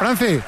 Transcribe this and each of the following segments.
Francis.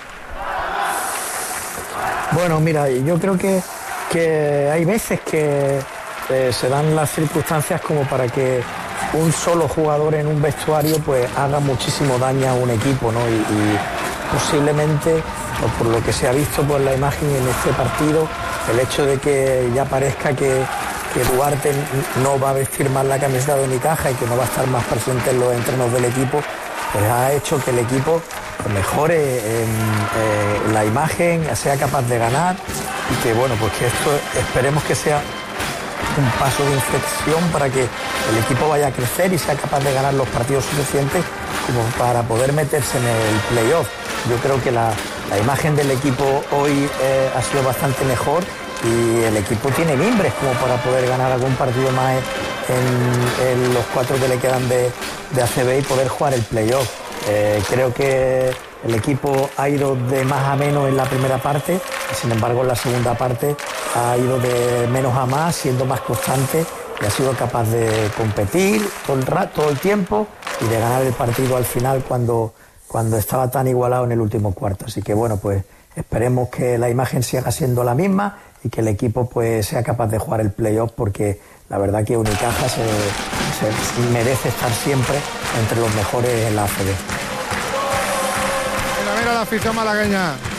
Bueno, mira, yo creo que hay veces que se dan las circunstancias como para que un solo jugador en un vestuario pues haga muchísimo daño a un equipo, ¿no? Y posiblemente, por lo que se ha visto por la imagen en este partido, el hecho de que ya parezca que Duarte no va a vestir más la camiseta de Unicaja y que no va a estar más presente en los entrenos del equipo, pues ha hecho que el equipo mejore la imagen, sea capaz de ganar y que bueno, pues que esto esperemos que sea un paso de inflexión para que el equipo vaya a crecer y sea capaz de ganar los partidos suficientes como para poder meterse en el playoff. Yo creo que la imagen del equipo hoy ha sido bastante mejor y el equipo tiene mimbres como para poder ganar algún partido más en los 4 que le quedan de ACB y poder jugar el playoff. Creo que el equipo ha ido de más a menos en la primera parte y sin embargo en la segunda parte ha ido de menos a más, siendo más constante y ha sido capaz de competir todo el tiempo y de ganar el partido al final cuando estaba tan igualado en el último cuarto. Así que bueno, pues esperemos que la imagen siga siendo la misma y que el equipo pues sea capaz de jugar el playoff, porque la verdad que Unicaja se merece estar siempre entre los mejores en la ACB. Mira la afición malagueña.